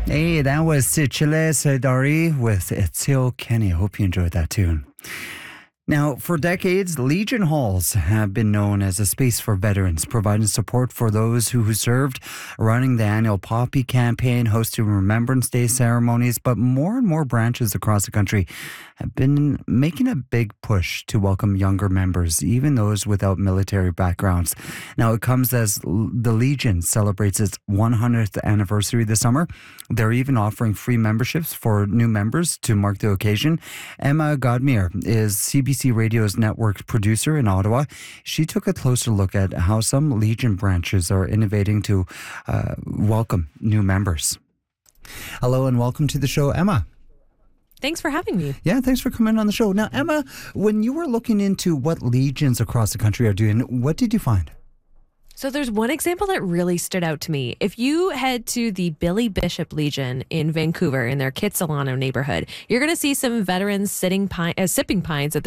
Hey, that was Chile Sedari with Etzil Kenny. I hope you enjoyed that tune. Now, for decades, Legion Halls have been known as a space for veterans, providing support for those who served, running the annual Poppy campaign, hosting Remembrance Day ceremonies, but more and more branches across the country have been making a big push to welcome younger members, even those without military backgrounds. Now, it comes as the Legion celebrates its 100th anniversary this summer. They're even offering free memberships for new members to mark the occasion. Emma Godmere is CBC Radio's network producer in Ottawa. She took a closer look at how some Legion branches are innovating to welcome new members. Hello and welcome to the show, Emma. Thanks for having me. Yeah, thanks for coming on the show. Now, Emma, when you were looking into what Legions across the country are doing, what did you find? So there's one example that really stood out to me. If you head to the Billy Bishop Legion in Vancouver in their Kitsilano neighborhood, you're going to see some veterans sipping pints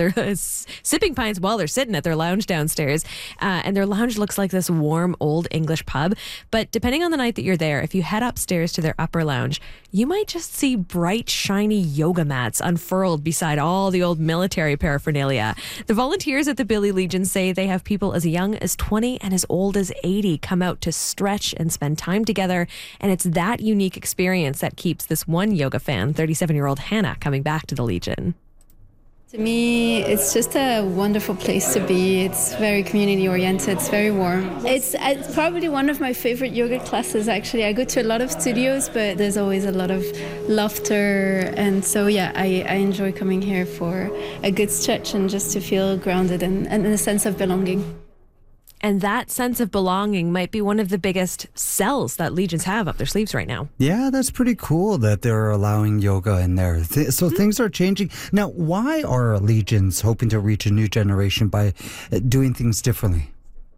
while they're sitting at their lounge downstairs. And their lounge looks like this warm old English pub. But depending on the night that you're there, if you head upstairs to their upper lounge, you might just see bright, shiny yoga mats unfurled beside all the old military paraphernalia. The volunteers at the Billy Legion say they have people as young as 20 and as old as 80 come out to stretch and spend time together, and it's that unique experience that keeps this one yoga fan, 37-year-old Hannah, coming back to the Legion. To me, it's just a wonderful place to be. It's very community-oriented. It's very warm. It's probably one of my favorite yoga classes, actually. I go to a lot of studios, but there's always a lot of laughter. And so, yeah, I enjoy coming here for a good stretch and just to feel grounded and a sense of belonging. And that sense of belonging might be one of the biggest sells that Legions have up their sleeves right now. Yeah, that's pretty cool that they're allowing yoga in there. So things are changing. Now, why are Legions hoping to reach a new generation by doing things differently?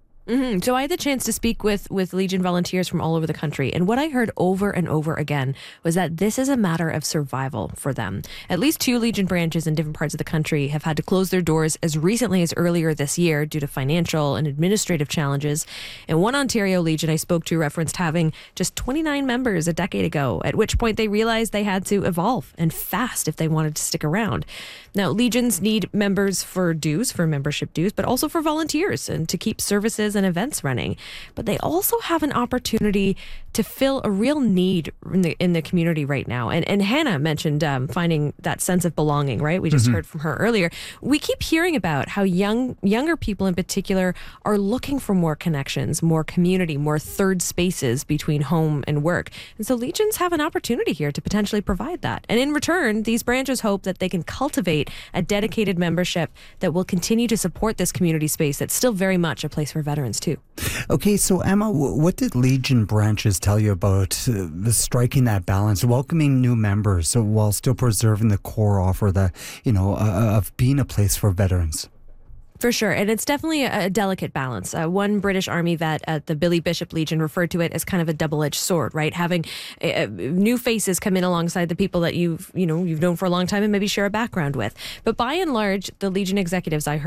So I had the chance to speak with Legion volunteers from all over the country. And what I heard over and over again was that this is a matter of survival for them. At least 2 Legion branches in different parts of the country have had to close their doors as recently as earlier this year due to financial and administrative challenges. And one Ontario Legion I spoke to referenced having just 29 members a decade ago, at which point they realized they had to evolve and fast if they wanted to stick around. Now, Legions need members for dues, for membership dues, but also for volunteers and to keep services and events running. But they also have an opportunity to fill a real need in the community right now. And Hannah mentioned finding that sense of belonging, right? We just heard from her earlier. We keep hearing about how younger people in particular are looking for more connections, more community, more third spaces between home and work. And so Legions have an opportunity here to potentially provide that. And in return, these branches hope that they can cultivate a dedicated membership that will continue to support this community space that's still very much a place for veterans too. Okay, so Emma, what did Legion branches tell you about striking that balance, welcoming new members while still preserving the core offer that, of being a place for veterans? For sure. And it's definitely a delicate balance. One British Army vet at the Billy Bishop Legion referred to it as kind of a double-edged sword, right? Having new faces come in alongside the people that you've known for a long time and maybe share a background with. But by and large, the Legion executives I heard